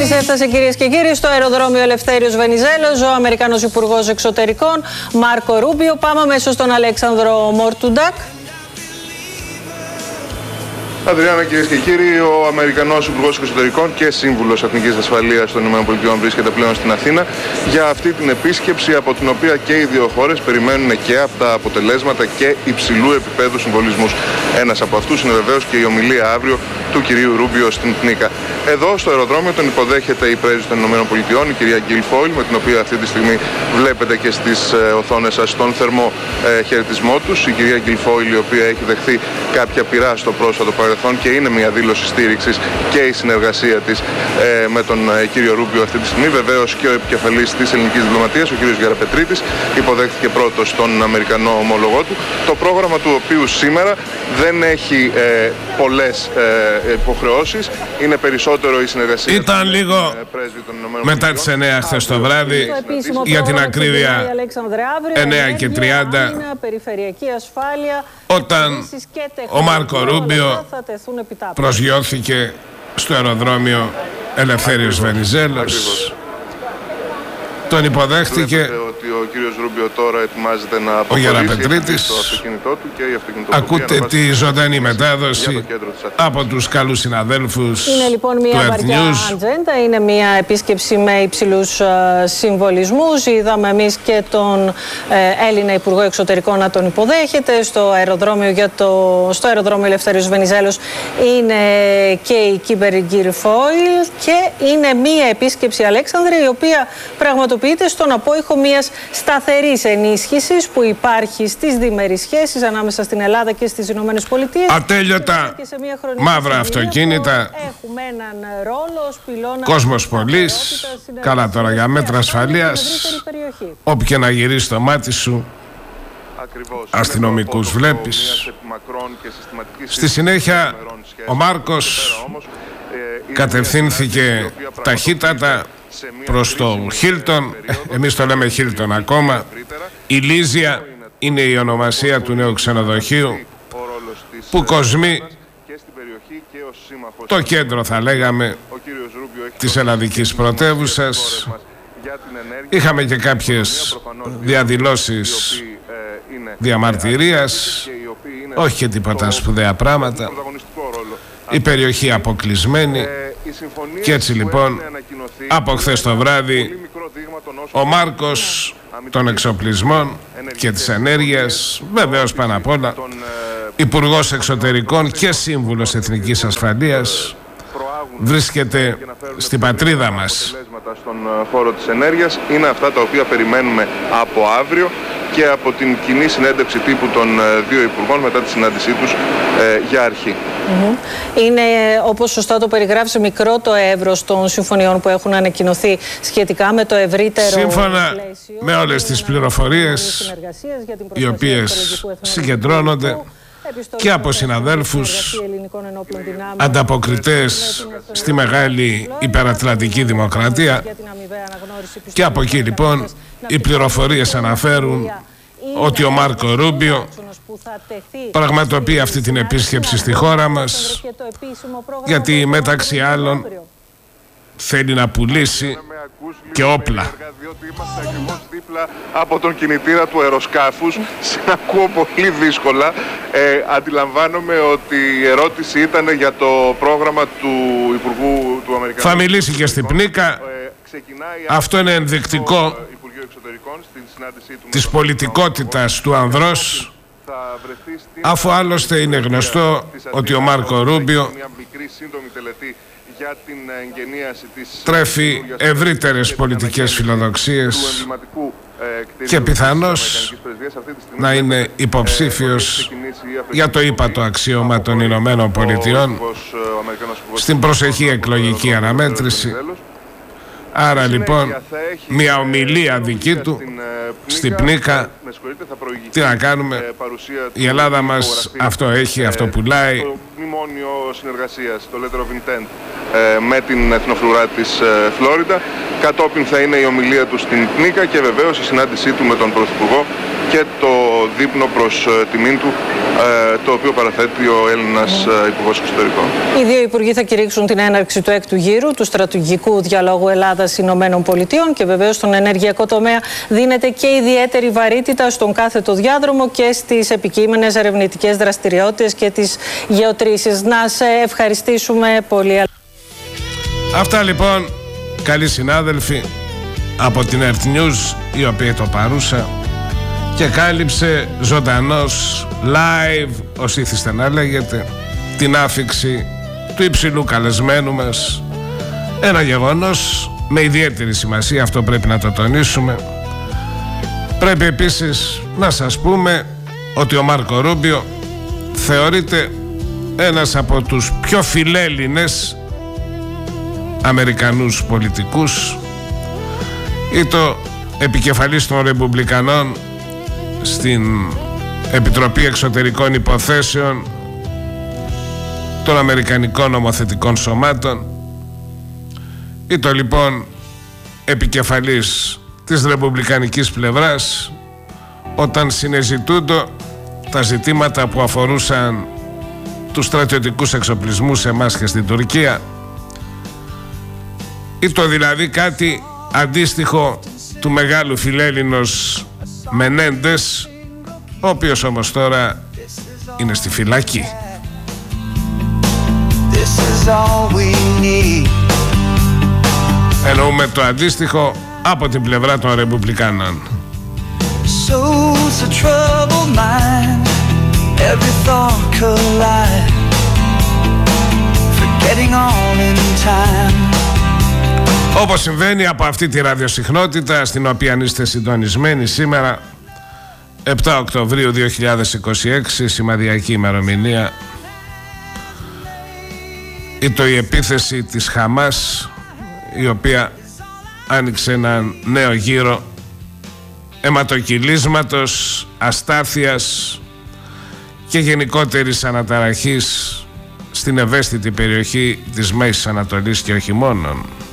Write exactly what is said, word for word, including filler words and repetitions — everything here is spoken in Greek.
Πετρίτης έφτασε, κυρίες και κύριοι, στο αεροδρόμιο Ελευθέριος Βενιζέλος, ο Αμερικανός Υπουργός Εξωτερικών Μάρκο Ρούμπιο. Πάμε αμέσως στον Αλέξανδρο Μορτουντάκ. Αδριάννα, κυρίες και κύριοι, ο Αμερικανός Υπουργός Εξωτερικών και Σύμβουλος Εθνικής Ασφαλείας των ΗΠΑ βρίσκεται πλέον στην Αθήνα για αυτή την επίσκεψη, από την οποία και οι δύο χώρες περιμένουν και αυτά αποτελέσματα και υψηλού επίπεδου συμβολισμούς. Ένας από αυτούς είναι βεβαίως και η ομιλία αύριο του κυρίου Ρούμπιο στην Τνίκα. Εδώ στο αεροδρόμιο τον υποδέχεται η πρέσβης των ΗΠΑ, η κυρία Γκίλ Φόιλ, με την οποία αυτή τη στιγμή βλέπετε και στις οθόνες σας τον θερμό ε, χαιρετισμό τους. Η κυρία Γκίλ Φόιλ, η οποία έχει δεχθεί κάποια πειρά στο πρόσφατο παρελθόν και είναι μια δήλωση στήριξης και η συνεργασία της ε, με τον ε, κύριο Ρούμπιο αυτή τη στιγμή. Βεβαίως και ο επικεφαλής της ελληνικής διπλωματίας, ο κύριος Γεραπετρίτης, υποδέχθηκε πρώτος τον Αμερικανό ομόλογό του. Το πρόγραμμα του οποίου σήμερα δεν έχει ε, πολλές ε, υποχρεώσεις, είναι περισσότερο η συνεργασία. Ήταν των, λίγο ε, μετά τις εννέα χθες το βράδυ, για την ακρίβεια εννέα και τριάντα, όταν ο Μάρκο Ρούμπιο προσγειώθηκε στο αεροδρόμιο Ελευθέριος Βενιζέλος. Τον υποδέχτηκε ότι ο κύριος Ρούμπιο τώρα ετοιμάζεται να ο Γεραπετρίτης. Το αυτοκίνητό του και η ακούτε τη ζωντανή μετάδοση από τους καλούς συναδέλφους. Είναι λοιπόν μια βαριά ατζέντα, είναι μια επίσκεψη με υψηλούς uh, συμβολισμούς. Είδαμε εμείς και τον uh, Έλληνα Υπουργό Εξωτερικών να τον υποδέχεται στο αεροδρόμιο, για το, στο αεροδρόμιο Ελευθέριος Βενιζέλος. Είναι και η Κίμπερ Γκίλ Φόιλ και είναι μια επίσκεψη, Αλέξανδρε, η οποία πραγματοποιείται στον απόϊχο μιας σταθερής ενίσχυσης που υπάρχει στις διμερείς σχέσεις ανάμεσα στην Ελλάδα και στις Ηνωμένες Πολιτείες. Ατέλειωτα μαύρα αυτοκίνητα, κόσμος πολύς, καλά τώρα για μέτρα ασφαλείας, όπου και να γυρίσει το μάτι σου, αστυνομικούς βλέπεις. Στη συνέχεια ο Μάρκος κατευθύνθηκε ταχύτατα προς το Χίλτον, εμείς το λέμε Χίλτον ακόμα. Η Λίζια είναι η ονομασία του νέου ξενοδοχείου που κοσμεί το κέντρο, θα λέγαμε, της ελλαδικής πρωτεύουσας. Είχαμε και κάποιες διαδηλώσεις διαμαρτυρίας, όχι και τίποτα σπουδαία πράγματα. Η περιοχή αποκλεισμένη. Και έτσι λοιπόν από χθες το βράδυ ο Μάρκος των εξοπλισμών και της ενέργειας, βεβαίως πάνω απ' όλα Υπουργός Εξωτερικών και Σύμβουλος Εθνικής Ασφαλείας, βρίσκεται στην πατρίδα μας. Στον χώρο της ενέργειας είναι αυτά τα οποία περιμένουμε από αύριο και από την κοινή συνέντευξη τύπου των δύο υπουργών μετά τη συνάντησή τους ε, για αρχή. Mm-hmm. Είναι, όπως σωστά το περιγράφεις, μικρό το εύρος των συμφωνιών που έχουν ανακοινωθεί σχετικά με το ευρύτερο σύμφωνα πλαίσιο, με όλες τις πληροφορίες οι οποίες συγκεντρώνονται και από συναδέλφους ανταποκριτές στη μεγάλη υπερατλαντική δημοκρατία, και από εκεί λοιπόν οι πληροφορίες αναφέρουν ότι ο Μάρκο Ρούμπιο πραγματοποιεί αυτή την επίσκεψη στη χώρα μας, γιατί μεταξύ άλλων θέλει να πουλήσει και όπλα. Διότι είμαστε ακριβώς δίπλα από τον κινητήρα του αεροσκάφους. Σε ακούω πολύ δύσκολα. Ε, αντιλαμβάνομαι ότι η ερώτηση ήταν για το πρόγραμμα του Υπουργού του Αμερικανικού. Θα μιλήσει και στην Πνίκα. Ε, Αυτό είναι ενδεικτικό της πολιτικότητας του ανδρός, αφού άλλωστε είναι γνωστό ότι ο Μάρκο Ρούμπιο για την εγγενίαση της τρέφει ευρύτερες πολιτικές φιλοδοξίες και πιθανώς να είναι υποψήφιος για το ύπατο αξίωμα των Ηνωμένων Πολιτειών στην προσεχή εκλογική αναμέτρηση. Άρα λοιπόν μια ομιλία δική του στην Πνίκα, τι να κάνουμε, η Ελλάδα μας αυτό έχει, αυτό πουλάει. Το μνημόνιο συνεργασίας, το Letter of Intent, με την εθνοφρουρά της Φλόριντα. Κατόπιν θα είναι η ομιλία του στην Πνίκα και βεβαίως η συνάντησή του με τον Πρωθυπουργό και και το δείπνο προς τιμήν του, το οποίο παραθέτει ο Έλληνας mm. Υπουργός Εξωτερικών. Οι δύο υπουργοί θα κηρύξουν την έναρξη του έκτου γύρου του στρατηγικού διαλόγου Ελλάδας-Ηνωμένων Πολιτειών και βεβαίως στον ενεργειακό τομέα δίνεται και ιδιαίτερη βαρύτητα στον κάθετο διάδρομο και στις επικείμενες ερευνητικές δραστηριότητες και τις γεωτρήσεις. Να σε ευχαριστήσουμε πολύ. Αυτά λοιπόν, καλοί συνάδελφοι, από την Earth News, η οποία το παρούσα και κάλυψε ζωντανός, live, ως ήθιστε να λέγεται, την άφιξη του υψηλού καλεσμένου μας. Ένα γεγονός με ιδιαίτερη σημασία, αυτό πρέπει να το τονίσουμε. Πρέπει επίσης να σας πούμε ότι ο Μάρκο Ρούμπιο θεωρείται ένας από τους πιο φιλέλληνες Αμερικανούς πολιτικούς, ή το επικεφαλής των Ρεπουμπλικανών στην Επιτροπή Εξωτερικών Υποθέσεων των Αμερικανικών Νομοθετικών Σωμάτων, ή το λοιπόν επικεφαλής της ρεπουμπλικανικής πλευράς όταν συνεζητούνται τα ζητήματα που αφορούσαν τους στρατιωτικούς εξοπλισμούς σε εμάς και στην Τουρκία, ή το δηλαδή κάτι αντίστοιχο του μεγάλου φιλέλληνος Μενέντες, ο οποίος όμως τώρα είναι στη φυλακή. Εννοούμε το αντίστοιχο από την πλευρά των Ρεπουμπλικάνων. Όπως συμβαίνει από αυτή τη ραδιοσυχνότητα στην οποία είστε συντονισμένοι σήμερα, επτά Οκτωβρίου δύο χιλιάδες είκοσι έξι, σημαδιακή ημερομηνία, ήταν η επίθεση της Χαμάς, η οποία άνοιξε έναν νέο γύρο αιματοκυλίσματος, αστάθειας και γενικότερης αναταραχής στην ευαίσθητη περιοχή της Μέσης Ανατολής και όχι μόνον.